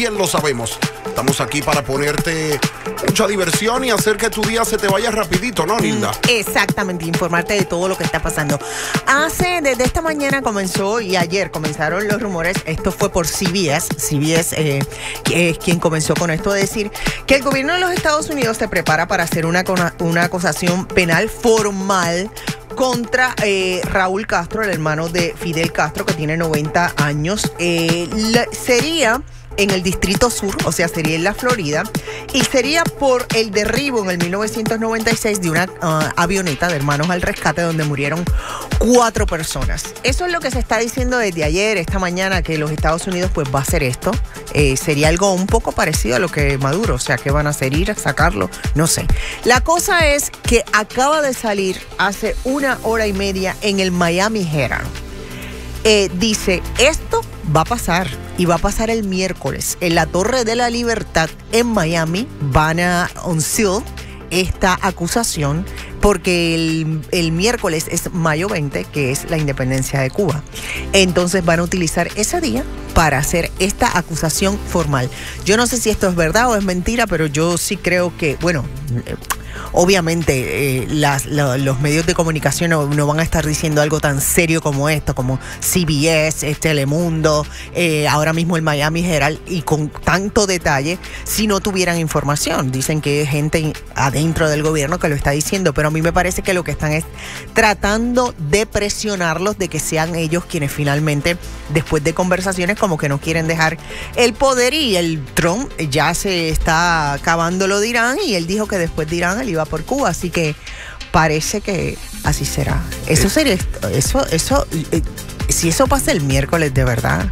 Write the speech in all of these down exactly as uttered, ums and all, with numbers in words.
Bien lo sabemos. Estamos aquí para ponerte mucha diversión y hacer que tu día se te vaya rapidito, ¿no, Nilda? Mm, exactamente, informarte de todo lo que está pasando. Hace, desde esta mañana comenzó y ayer comenzaron los rumores, esto fue por C B S, C B S eh, que es quien comenzó con esto de decir que el gobierno de los Estados Unidos se prepara para hacer una, una acusación penal formal contra eh, Raúl Castro, el hermano de Fidel Castro, que tiene noventa años. Eh, la, sería en el Distrito Sur, o sea, sería en la Florida, y sería por el derribo en el mil novecientos noventa y seis de una uh, avioneta de Hermanos al Rescate donde murieron cuatro personas. Eso es lo que se está diciendo desde ayer, esta mañana, que los Estados Unidos pues va a hacer esto. Eh, sería algo un poco parecido a lo que Maduro, o sea, que van a hacer, ir a sacarlo, no sé. La cosa es que acaba de salir hace una hora y media en el Miami Herald. Eh, dice, esto va a pasar y va a pasar el miércoles. En la Torre de la Libertad en Miami van a unseal esta acusación porque el, el miércoles es mayo veinte, que es la independencia de Cuba. Entonces van a utilizar ese día para hacer esta acusación formal. Yo no sé si esto es verdad o es mentira, pero yo sí creo que, bueno, eh, obviamente eh, las, la, los medios de comunicación no, no van a estar diciendo algo tan serio como esto, como C B S, Telemundo, eh, ahora mismo el Miami Herald, y con tanto detalle, si no tuvieran información. Dicen que hay gente adentro del gobierno que lo está diciendo, pero a mí me parece que lo que están es tratando de presionarlos de que sean ellos quienes finalmente, después de conversaciones, como que no quieren dejar el poder, y el Trump ya se está acabando lo de Irán, y él dijo que después de Irán él iba por Cuba, así que parece que así será. Eso sería, eso, eso, eh, si eso pasa el miércoles de verdad,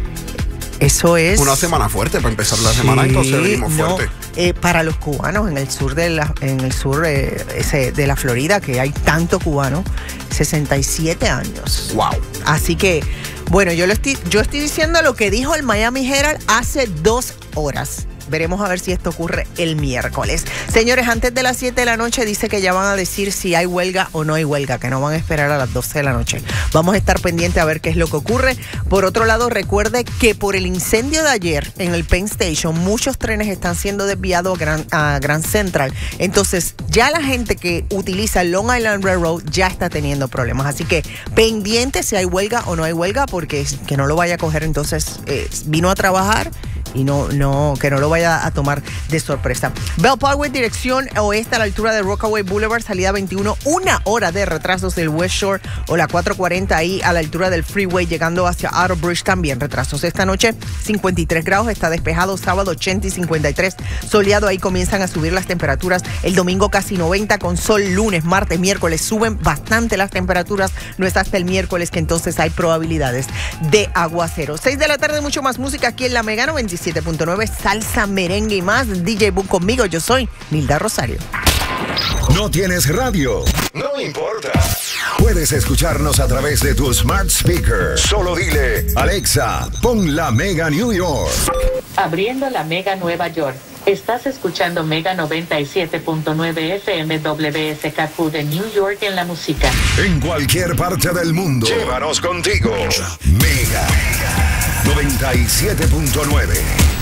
eso es una semana fuerte para empezar la semana, sí, entonces venimos no, fuerte. Eh, para los cubanos en el sur de la, en el sur eh, ese, de la Florida, que hay tanto cubano, sesenta y siete años. Wow. Así que, bueno, yo lo estoy, yo estoy diciendo lo que dijo el Miami Herald hace dos horas. Veremos a ver si esto ocurre el miércoles. Señores, antes de las siete de la noche dice que ya van a decir si hay huelga o no hay huelga, que no van a esperar a las doce de la noche. Vamos a estar pendientes a ver qué es lo que ocurre. Por otro lado, recuerde que por el incendio de ayer en el Penn Station, muchos trenes están siendo desviados a Grand, a Grand Central. Entonces, ya la gente que utiliza el Long Island Railroad ya está teniendo problemas. Así que pendiente si hay huelga o no hay huelga, porque que no lo vaya a coger entonces, eh, vino a trabajar y no, no, que no lo vaya a tomar de sorpresa. Bell Parkway, dirección oeste a la altura de Rockaway Boulevard, salida veintiuno, una hora de retrasos del West Shore, o la cuatrocientos cuarenta ahí a la altura del Freeway, llegando hacia Outer Bridge, también retrasos. Esta noche, cincuenta y tres grados, está despejado. Sábado, ochenta y cincuenta y tres, soleado, ahí comienzan a subir las temperaturas. El domingo casi noventa, con sol. Lunes, martes, miércoles suben bastante las temperaturas. No es hasta el miércoles que entonces hay probabilidades de aguacero. seis de la tarde, mucho más música aquí en la Mega noventa y siete punto nueve, salsa, merengue y más. D J Boom conmigo, yo soy Nilda Rosario. ¿No tienes radio? No importa. Puedes escucharnos a través de tu smart speaker. Solo dile, Alexa, pon la Mega New York. Abriendo la Mega Nueva York. Estás escuchando Mega noventa y siete punto nueve F M W S K Q de New York en la música. En cualquier parte del mundo. Llévanos contigo. Mega noventa y siete punto nueve.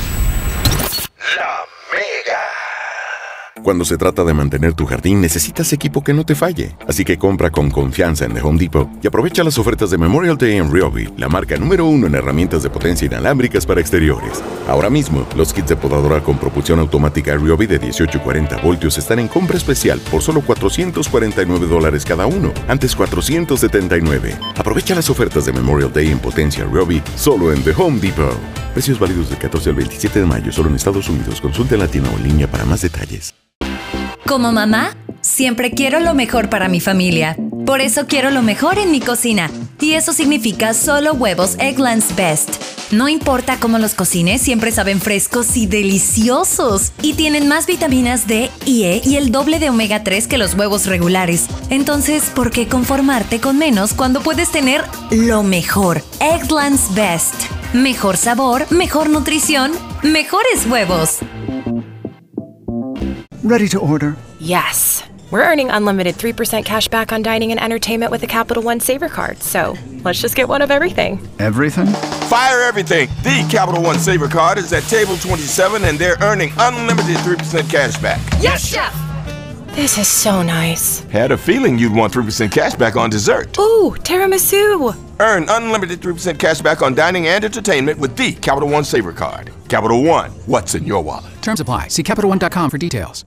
La Mega. Cuando se trata de mantener tu jardín, necesitas equipo que no te falle. Así que compra con confianza en The Home Depot y aprovecha las ofertas de Memorial Day en Ryobi, la marca número uno en herramientas de potencia inalámbricas para exteriores. Ahora mismo, los kits de podadora con propulsión automática Ryobi de dieciocho y cuarenta voltios están en compra especial por solo cuatrocientos cuarenta y nueve dólares cada uno, antes cuatrocientos setenta y nueve. Aprovecha las ofertas de Memorial Day en potencia Ryobi solo en The Home Depot. Precios válidos del catorce al veintisiete de mayo solo en Estados Unidos. Consulte en la tienda o en línea para más detalles. Como mamá, siempre quiero lo mejor para mi familia. Por eso quiero lo mejor en mi cocina. Y eso significa solo huevos Eggland's Best. No importa cómo los cocines, siempre saben frescos y deliciosos. Y tienen más vitaminas D y E y el doble de omega tres que los huevos regulares. Entonces, ¿por qué conformarte con menos cuando puedes tener lo mejor? Eggland's Best. Mejor sabor, mejor nutrición, mejores huevos. Ready to order. Yes. We're earning unlimited three percent cash back on dining and entertainment with the Capital One Saver Card. So let's just get one of everything. Everything? Fire everything. The Capital One Saver Card is at table twenty-seven, and they're earning unlimited three percent cash back. Yes, Chef! This is so nice. Had a feeling you'd want three percent cash back on dessert. Ooh, tiramisu. Earn unlimited three percent cash back on dining and entertainment with the Capital One Saver Card. Capital One, what's in your wallet? Terms apply. See Capital One dot com for details.